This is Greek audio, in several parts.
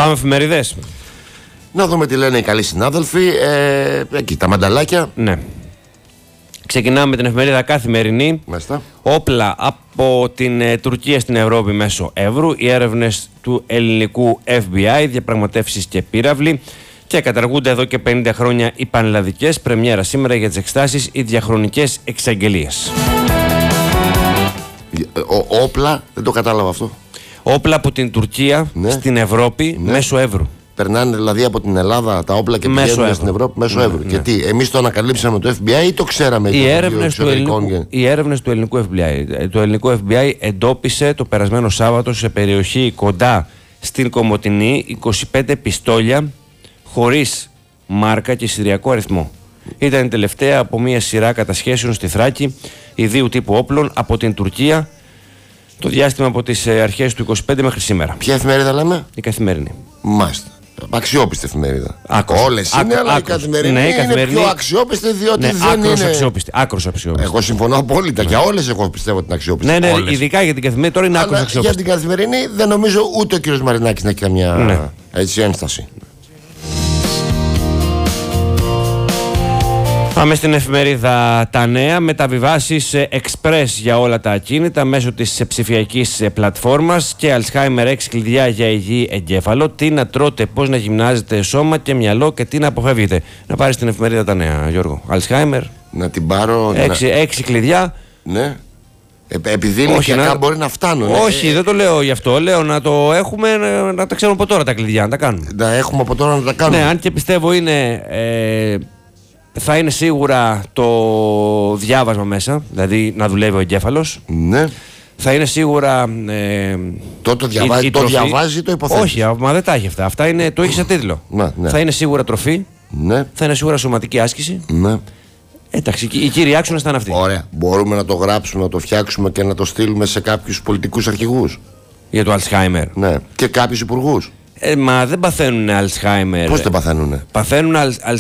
Πάμε εφημερίδες. Να δούμε τι λένε οι καλοί συνάδελφοι. Εκεί τα μανταλάκια. Ναι. Ξεκινάμε με την εφημερίδα Καθημερινή. Μάλιστα. Όπλα από την Τουρκία στην Ευρώπη μέσω Εύρου. Οι έρευνες του ελληνικού FBI, διαπραγματεύσεις και πύραυλοι. Και καταργούνται εδώ και 50 χρόνια οι πανελλαδικές. Πρεμιέρα σήμερα για τις εξετάσεις, οι διαχρονικές εξαγγελίες. Όπλα, δεν το κατάλαβα αυτό. Όπλα από την Τουρκία στην Ευρώπη μέσω Εύρου. Περνάνε δηλαδή από την Ελλάδα τα όπλα και πηγαίνουν στην Ευρώπη μέσω Εύρου. Και τι, εμείς το ανακαλύψαμε το FBI ή το ξέραμε? Οι έρευνες του ελληνικού FBI. Το ελληνικό FBI εντόπισε το περασμένο Σάββατο σε περιοχή κοντά στην Κομοτηνή 25 πιστόλια χωρίς μάρκα και συριακό αριθμό. Ήταν η τελευταία από μια σειρά κατασχέσεων στη Θράκη ιδίου τύπου όπλων από την Τουρκία το διάστημα από τις αρχές του 25 μέχρι σήμερα. Ποια εφημερίδα λέμε? Η Καθημερινή. Μάλιστα. Αξιόπιστη εφημερίδα. Όλες είναι, αλλά η Καθημερινή είναι πιο αξιόπιστη, διότι δεν είναι. Άκρως αξιόπιστη. Εγώ συμφωνώ απόλυτα. Για όλες εγώ πιστεύω την αξιόπιστη. Ναι, ειδικά για την Καθημερινή τώρα είναι άκρως αξιόπιστη. Για την Καθημερινή δεν νομίζω ούτε ο κύριος Μαρινάκης να έχει καμιά ένσταση. Πάμε στην εφημερίδα Τα Νέα. Μεταβιβάσεις express για όλα τα ακίνητα μέσω της ψηφιακής πλατφόρμας και Alzheimer 6 κλειδιά για υγιή εγκέφαλο. Τι να τρώτε, πώς να γυμνάζετε σώμα και μυαλό και τι να αποφεύγετε. Να πάρεις την εφημερίδα Τα Νέα, Γιώργο. Alzheimer. Να την πάρω. 6 κλειδιά. Ναι. Επειδή ηλικιακά μπορεί να φτάνουν. Όχι, δεν το λέω γι' αυτό. Λέω να το έχουμε, να τα ξέρουμε από τώρα τα κλειδιά, να τα κάνουμε. Να έχουμε από τώρα να τα κάνουμε. Ναι, αν και πιστεύω θα είναι σίγουρα το διάβασμα μέσα, δηλαδή να δουλεύει ο εγκέφαλος. Ναι. Θα είναι σίγουρα. Το διαβάζει, το υποθέτει. Όχι, μα δεν τα έχει αυτά. Αυτά είναι, το έχει σε τίτλο. Ναι. Θα είναι σίγουρα τροφή. Ναι. Θα είναι σίγουρα σωματική άσκηση. Ναι. Εντάξει, οι κύριοι άξονες ήταν αυτοί. Ωραία. Μπορούμε να το γράψουμε, να το φτιάξουμε και να το στείλουμε σε κάποιους πολιτικούς αρχηγούς. Για το Alzheimer. Ναι. Και κάποιους υπουργούς. Μα δεν παθαίνουν Alzheimer. Πώς δεν παθαίνουνε? Παθαίνουν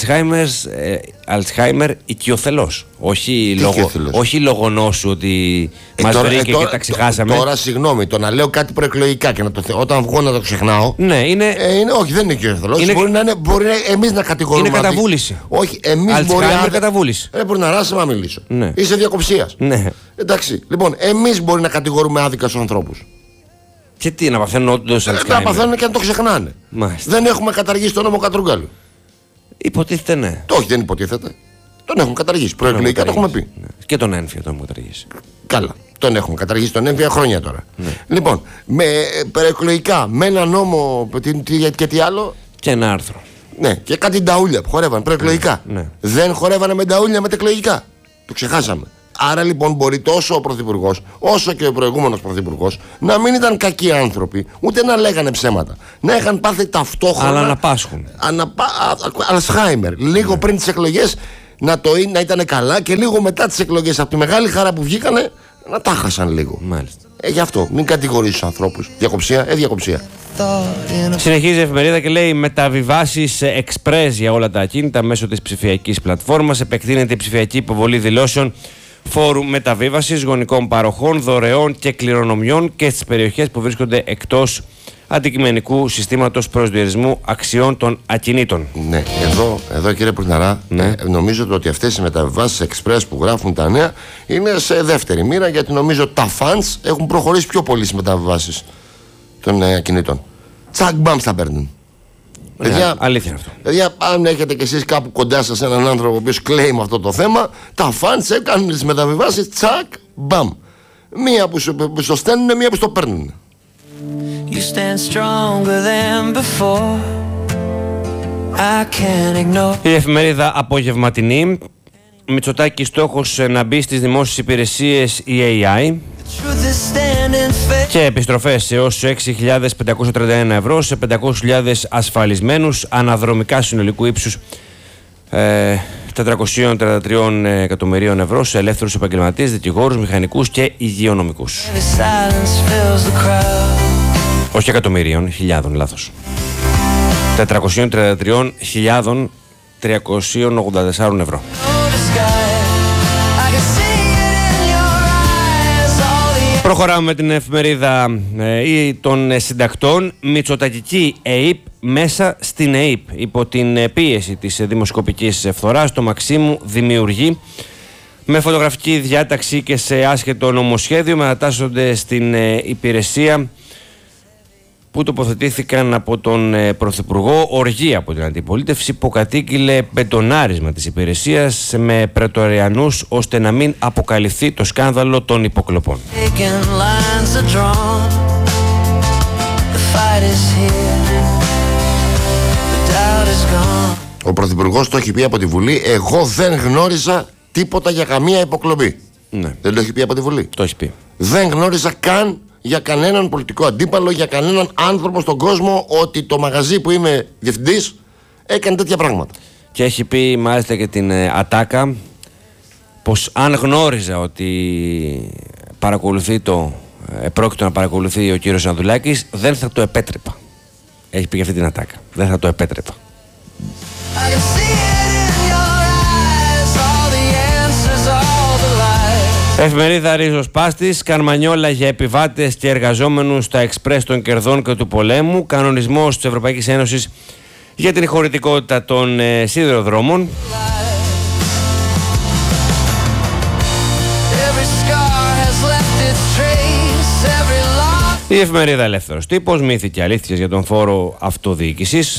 Alzheimer οικειοθελώς. Όχι λόγω νόσου ότι μας βρήκε και τα ξεχάσαμε. Τώρα συγγνώμη, το να λέω κάτι προεκλογικά και όταν βγω να το ξεχνάω. Ναι, είναι. Όχι, δεν είναι οικειοθελώς. Μπορεί εμείς να κατηγορούμε. Είναι καταβούληση. Όχι, εμείς Alzheimer καταβούληση. Μπορεί να ράσει να μιλήσω. Ναι. Είσαι διακοψίας. Ναι. Εντάξει, λοιπόν, εμείς μπορεί να κατηγορούμε άδικα στους ανθρώπους. Και τι, να παθαίνουν όντως Alzheimer? Να παθαίνουν και να το ξεχνάνε. Μάλιστα. Δεν έχουμε καταργήσει τον νόμο Κατρούγκαλου. Υποτίθεται ναι. Όχι, δεν υποτίθεται. Τον έχουν καταργήσει. Προεκλογικά το έχουμε πει. Ναι. Και τον έμφυα τον έχουμε καταργήσει. Καλά. Τον έχουμε καταργήσει τον έμφυα χρόνια τώρα. Ναι. Λοιπόν, προεκλογικά με ένα νόμο και τι άλλο. Και ένα άρθρο. Ναι, και κάτι νταούλια που χορεύαν προεκλογικά. Ναι. Δεν χορεύανε με νταούλια μετεκλογικά. Το ξεχάσαμε. Άρα λοιπόν μπορεί τόσο ο Πρωθυπουργός όσο και ο προηγούμενος Πρωθυπουργός να μην ήταν κακοί άνθρωποι, ούτε να λέγανε ψέματα. Να είχαν πάθει ταυτόχρονα. Αλλά να πάσχουν. Alzheimer. Λίγο πριν τις εκλογές να ήταν καλά και λίγο μετά τις εκλογές από τη μεγάλη χαρά που βγήκανε να τα χάσαν λίγο. Μάλιστα. Γι' αυτό μην κατηγορείς τους ανθρώπους. Διακοψία, διακοψία. Συνεχίζει η εφημερίδα και λέει: μεταβιβάσεις express για όλα τα ακίνητα μέσω της ψηφιακής πλατφόρμας. Επεκτείνεται η ψηφιακή υποβολή δηλώσεων φόρου μεταβίβασης, γονικών παροχών, δωρεών και κληρονομιών και στις περιοχές που βρίσκονται εκτός αντικειμενικού συστήματος προσδιορισμού αξιών των ακινήτων. Ναι, εδώ κύριε Πουρναρά, νομίζω ότι αυτές οι μεταβιβάσεις express που γράφουν τα νέα είναι σε δεύτερη μοίρα, γιατί νομίζω τα fans έχουν προχωρήσει πιο πολύ στις μεταβιβάσεις των ακινήτων. Τσακ μπαμ θα παίρνουν. Παιδιά, αλήθεια αυτό. Παιδιά, αν έχετε κι εσείς κάπου κοντά σας έναν άνθρωπο ο οποίος κλαίει με αυτό το θέμα, τα fans έκανουν τις μεταβιβάσεις τσακ μπαμ. Μία που στο στέλνουν, μία που στο παίρνουν. Η εφημερίδα Απογευματινή. Μητσοτάκης στόχος να μπει στις δημόσιες υπηρεσίες η AI. Και επιστροφές έως 6.531 ευρώ σε 500.000 ασφαλισμένους, αναδρομικά συνολικού ύψους 433 εκατομμυρίων ευρώ σε ελεύθερους επαγγελματίες, δικηγόρους, μηχανικούς και υγειονομικούς. Όχι εκατομμυρίων, χιλιάδων, λάθος. 433.384 ευρώ. Προχωράμε με την εφημερίδα των συντακτών. Μητσοτακική ΕΙΠ μέσα στην ΕΥΠ. Υπό την πίεση της δημοσκοπικής φθοράς, το Μαξίμου δημιουργεί με φωτογραφική διάταξη και σε άσχετο νομοσχέδιο μετατάσσονται στην υπηρεσία που τοποθετήθηκαν από τον Πρωθυπουργό, οργή από την αντιπολίτευση που κατήγγειλε μπετονάρισμα της υπηρεσίας με πρετοριανούς ώστε να μην αποκαλυφθεί το σκάνδαλο των υποκλοπών. Ο Πρωθυπουργός το έχει πει από τη Βουλή, εγώ δεν γνώριζα τίποτα για καμία υποκλοπή. Ναι. Δεν το έχει πει από τη Βουλή. Το έχει πει. Δεν γνώριζα καν για κανέναν πολιτικό αντίπαλο, για κανέναν άνθρωπο στον κόσμο ότι το μαγαζί που είμαι διευθυντής έκανε τέτοια πράγματα. Και έχει πει μάλιστα και την Ατάκα πως αν γνώριζα ότι πρόκειται να παρακολουθεί ο κύριος Ανδρουλάκης, δεν θα το επέτρεπα. Έχει πει και αυτή την Ατάκα. Δεν θα το επέτρεπα. Εφημερίδα Ρίζος Πάστης, Καρμανιόλα για επιβάτες και εργαζόμενους στα εξπρές των κερδών και του πολέμου, κανονισμός της Ευρωπαϊκής Ένωσης για την χωρητικότητα των σιδηροδρόμων. Η εφημερίδα Ελεύθερος Τύπος, μύθοι και αλήθειες για τον φόρο αυτοδιοίκησης.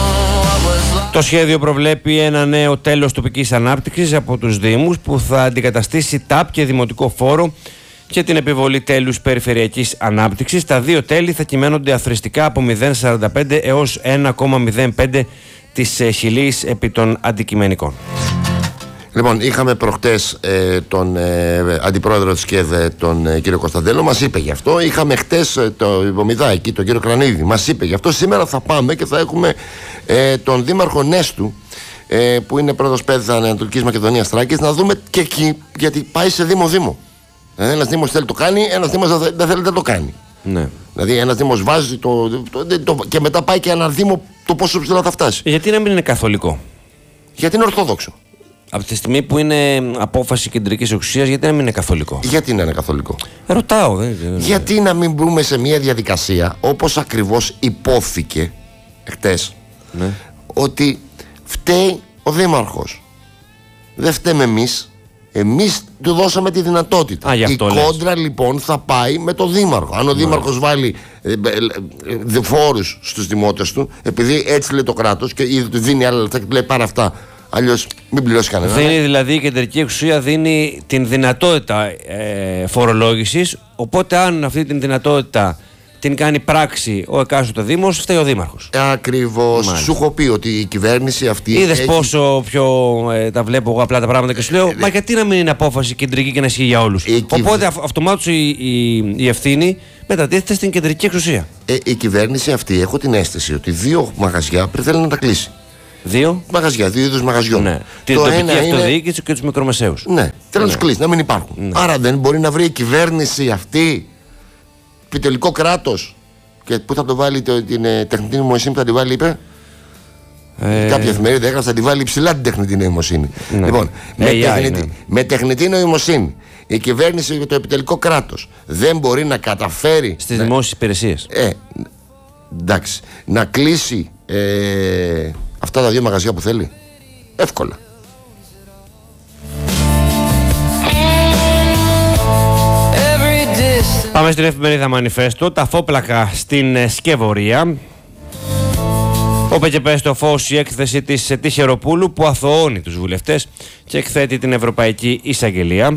Το σχέδιο προβλέπει ένα νέο τέλος τοπικής ανάπτυξης από τους Δήμους που θα αντικαταστήσει ΤΑΠ και δημοτικό φόρο και την επιβολή τέλους περιφερειακής ανάπτυξης. Τα δύο τέλη θα κυμαίνονται αθροιστικά από 0,45 έως 1,05 της χιλής επί των αντικειμενικών. Λοιπόν, είχαμε προχτές τον αντιπρόεδρο της ΚΕΔ, τον κύριο Κωνσταντέλο, μας είπε γι' αυτό. Είχαμε χτες το Υπομιδά εκεί, τον κύριο Κρανίδη, μας είπε γι' αυτό. Σήμερα θα πάμε και θα έχουμε τον δήμαρχο Νέστου, που είναι πρόεδρος ΠΕΔ Ανατολικής Μακεδονίας Θράκης, να δούμε και εκεί, γιατί πάει σε Δήμο-Δήμο. Ένας Δήμος θέλει το κάνει, ένας Δήμος δεν θέλει να το κάνει. Ναι. Δηλαδή ένας Δήμος βάζει και μετά πάει και ένα Δήμο το πόσο ψηλά θα φτάσει. Γιατί να μην είναι καθολικό? Γιατί είναι ορθόδοξο. Από τη στιγμή που είναι απόφαση κεντρικής εξουσίας, γιατί να μην είναι καθολικό? Γιατί να είναι καθολικό? Ρωτάω. Γιατί να μην μπούμε σε μια διαδικασία όπως ακριβώς υπόθηκε χτες, ναι, ότι φταίει ο Δήμαρχος. Δεν φταίμε εμείς. Εμείς του δώσαμε τη δυνατότητα. Η κόντρα λοιπόν θα πάει με το Δήμαρχο. Αν ο Δήμαρχος βάλει φόρους στους δημότες του, επειδή έτσι λέει το κράτος και ήδη του δίνει άλλα λεφτά και λέει πάρα αυτά, αλλιώς μην πληρώσει κανένα. Δίνει δηλαδή η κεντρική εξουσία δίνει την δυνατότητα φορολόγησης. Οπότε, αν αυτή την δυνατότητα την κάνει πράξη ο εκάστοτε Δήμος, φταίει ο Δήμαρχος. Ακριβώς. Σου έχω πει ότι η κυβέρνηση αυτή. Είδες πόσο πιο τα βλέπω εγώ απλά τα πράγματα και σου λέω, μα γιατί να μην είναι απόφαση κεντρική και να ισχύει για όλους? Οπότε αυτομάτως η ευθύνη μετατίθεται στην κεντρική εξουσία. Η κυβέρνηση αυτή, έχω την αίσθηση ότι 2 μαγαζιά θέλει να τα κλείσει. 2 μαγαζιά, 2 είδους μαγαζιών. Ναι. Την τοπική αυτοδιοίκηση και τους μικρομεσαίους. Ναι, θέλει να τους κλείσει, να μην υπάρχουν. Ναι. Άρα δεν μπορεί να βρει η κυβέρνηση αυτή επιτελικό κράτος. Και πού θα το βάλει την τεχνητή νοημοσύνη που θα τη βάλει, είπε. Κάποια εφημερίδα έγραψε θα τη βάλει υψηλά την τεχνητή νοημοσύνη. Ναι. Λοιπόν, με τεχνητή νοημοσύνη η κυβέρνηση και το επιτελικό κράτος δεν μπορεί να καταφέρει στις δημόσιες υπηρεσίες. Εντάξει, να κλείσει αυτά τα 2 μαγαζιά που θέλει. Εύκολα. Πάμε στην εφημερίδα Μανιφέστο. Τα φόπλακα στην Σκευωρία. Όπε στο φως η έκθεση της Τυχεροπούλου που αθωώνει τους βουλευτές και εκθέτει την Ευρωπαϊκή Εισαγγελία.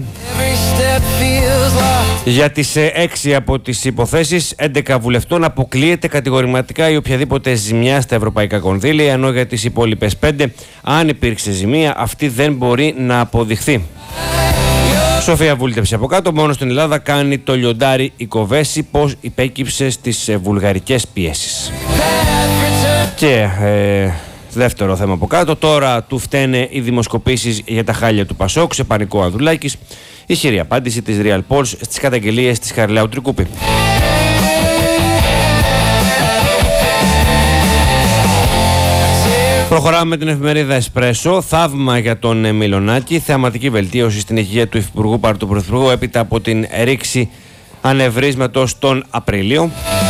Για τις 6 από τις υποθέσεις, 11 βουλευτών αποκλείεται κατηγορηματικά η οποιαδήποτε ζημιά στα ευρωπαϊκά κονδύλια, ενώ για τις υπόλοιπες 5, αν υπήρξε ζημία, αυτή δεν μπορεί να αποδειχθεί. Σοφία βούλτεψε από κάτω. Μόνο στην Ελλάδα κάνει το λιοντάρι η Κοβέση πως υπέκυψε στις βουλγαρικές πιέσεις. Και δεύτερο θέμα από κάτω. Τώρα του φταίνε οι δημοσκοπήσεις για τα χάλια του Πασόκ. Σε πανικό ο Ανδρουλάκης. Ισχυρή απάντηση της Real Pulse στις καταγγελίες της Χαριλάου Τρικούπη. Προχωράμε με την εφημερίδα Εσπρέσο. Θαύμα για τον Μιλονάκη. Θεαματική βελτίωση στην υγεία του Υφυπουργού παρά του Πρωθυπουργού έπειτα από την ρήξη ανευρίσματος τον Απρίλιο.